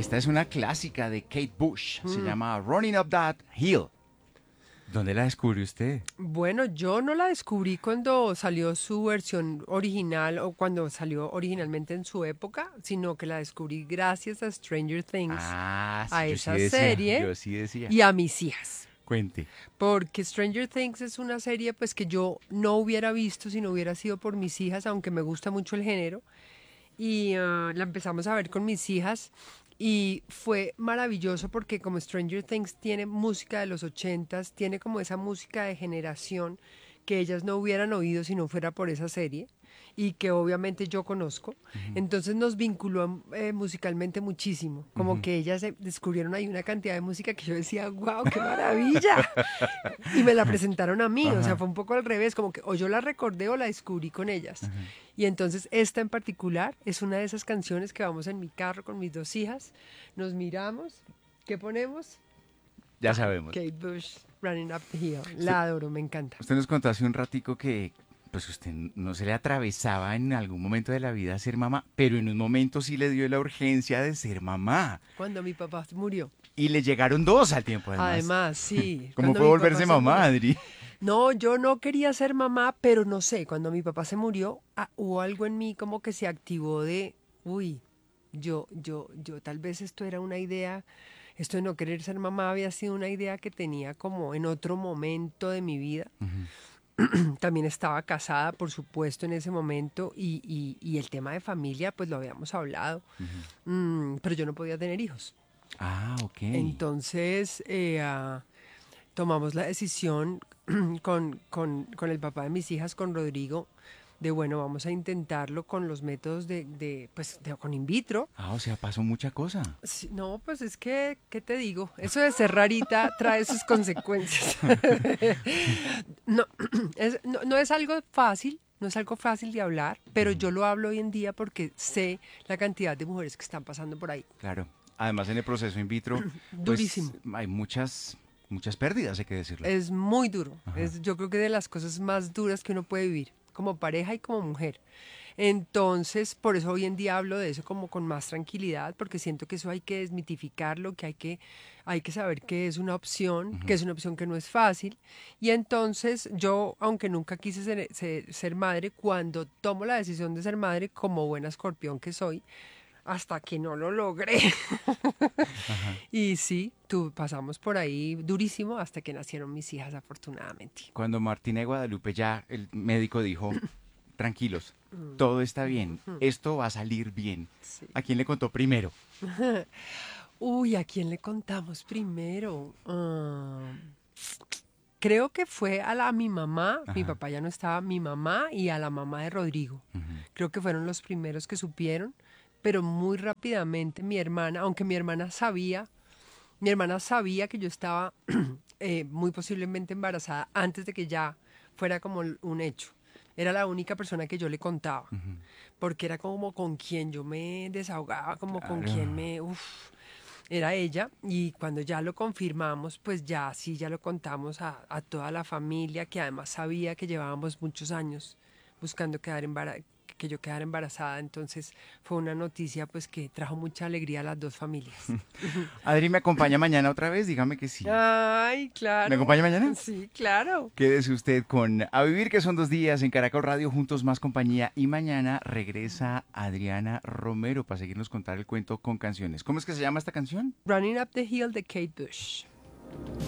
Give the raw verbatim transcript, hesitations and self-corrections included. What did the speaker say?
Esta es una clásica de Kate Bush. Se Mm. llama Running Up That Hill. ¿Dónde la descubrió usted? Bueno, yo no la descubrí cuando salió su versión original o cuando salió originalmente en su época, sino que la descubrí gracias a Stranger Things, Ah, sí, a yo sí esa decía. serie Yo sí decía. y a mis hijas. Cuente. Porque Stranger Things es una serie pues que yo no hubiera visto si no hubiera sido por mis hijas, aunque me gusta mucho el género. Y ah, la empezamos a ver con mis hijas y fue maravilloso porque como Stranger Things tiene música de los ochentas, tiene como esa música de generación que ellas no hubieran oído si no fuera por esa serie y que obviamente yo conozco. Entonces nos vinculó eh, musicalmente muchísimo, como Ujú. que ellas eh, descubrieron ahí una cantidad de música que yo decía, wow, qué maravilla. Y me la presentaron a mí, o sea, Ajá. fue un poco al revés, como que o yo la recordé o la descubrí con ellas. Y entonces esta en particular es una de esas canciones que vamos en mi carro con mis dos hijas, nos miramos, ¿qué ponemos? Ya sabemos. Kate Bush, Running Up the Hill. Usted, La adoro, me encanta. usted nos contó hace un ratico que pues usted no se le atravesaba en algún momento de la vida ser mamá, pero en un momento sí le dio la urgencia de ser mamá. Cuando mi papá murió. Y le llegaron dos al tiempo, además. Además, sí. ¿Cómo cuando fue mi volverse papá se mamá, murió. Adri? No, yo no quería ser mamá, pero no sé, cuando mi papá se murió, ah, hubo algo en mí como que se activó de, uy, yo, yo, yo, tal vez esto era una idea, esto de no querer ser mamá había sido una idea que tenía como en otro momento de mi vida. También estaba casada, por supuesto, en ese momento y, y, y el tema de familia, pues lo habíamos hablado, mm, pero yo no podía tener hijos. Ah, ok. Entonces, eh, ah, tomamos la decisión con, con, con el papá de mis hijas, con Rodrigo, de bueno, vamos a intentarlo con los métodos de, de pues, de, con in vitro. Ah, o sea, pasó mucha cosa. Sí, no, pues es que, ¿qué te digo? Eso de ser rarita trae sus consecuencias. no, es, no, no es algo fácil, no es algo fácil de hablar, pero yo lo hablo hoy en día porque sé la cantidad de mujeres que están pasando por ahí. Claro. Además, en el proceso in vitro, pues Durísimo. hay muchas, muchas pérdidas, hay que decirlo. Es muy duro. Ajá. Es, yo creo que de las cosas más duras que uno puede vivir, como pareja y como mujer. Entonces, por eso hoy en día hablo de eso como con más tranquilidad, porque siento que eso hay que desmitificarlo, que hay que, hay que saber que es una opción, Ujú. que es una opción que no es fácil. Y entonces yo, aunque nunca quise ser, ser, ser madre, cuando tomo la decisión de ser madre, como buena escorpión que soy, hasta que no lo logré. Ajá. Y sí, tú, pasamos por ahí durísimo hasta que nacieron mis hijas, afortunadamente. Cuando Martina de Guadalupe ya el médico dijo, tranquilos, todo está bien, esto va a salir bien. Sí. ¿A quién le contó primero? Uy, ¿a quién le contamos primero? Ah, creo que fue a, la, a mi mamá, mi Ajá. papá ya no estaba, mi mamá y a la mamá de Rodrigo. Ujú. Creo que fueron los primeros que supieron, pero muy rápidamente mi hermana, aunque mi hermana sabía, mi hermana sabía que yo estaba eh, muy posiblemente embarazada antes de que ya fuera como un hecho. Era la única persona que yo le contaba, Ujú. porque era como con quien yo me desahogaba, como con Claro. quien me... Uf, era ella. Y cuando ya lo confirmamos, pues ya sí, ya lo contamos a, a toda la familia, que además sabía que llevábamos muchos años buscando quedar embara- que yo quedara embarazada. Entonces fue una noticia pues que trajo mucha alegría a las dos familias. Adri, ¿me acompaña mañana otra vez? Dígame que sí. Ay, claro. ¿Me acompaña mañana? Sí, claro. Quédese usted con A Vivir, que son dos días en Caracol Radio, juntos más compañía. Y mañana regresa Adriana Romero para seguirnos contar el cuento con canciones. ¿Cómo es que se llama esta canción? Running Up the Hill de Kate Bush.